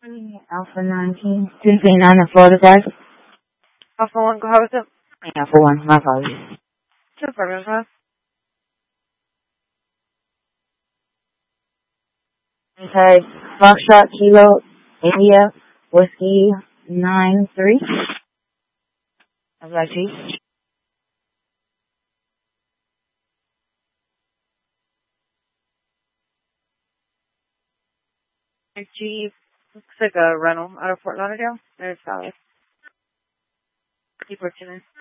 Alpha 19, 339 in Florida Drive. Alpha 1, go ahead with it. Alpha 1, my apologies. Two programs, huh? Okay, Foxtrot Kilo India Whiskey 93. How's that, Chief? Chief, looks like a rental out of Fort Lauderdale. There's Sally. Keep working in.